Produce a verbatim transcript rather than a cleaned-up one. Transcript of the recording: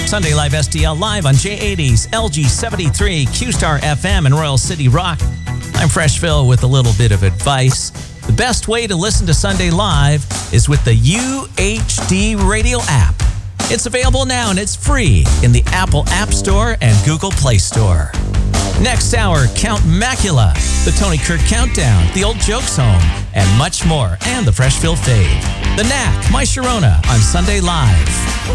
Sunday Live S T L live on J eighty's L G seventy-three, Q-Star F M, and Royal City Rock. I'm Fresh Phil with a little bit of advice. The best way to listen to Sunday Live is with the U H D Radio app. It's available now and it's free in the Apple App Store and Google Play Store. Next hour, Count Macula, the Tony Kirk Countdown, the Old Jokes Home, and much more, and the Fresh Phil Fave. The Knack, My Sharona on Sunday Live.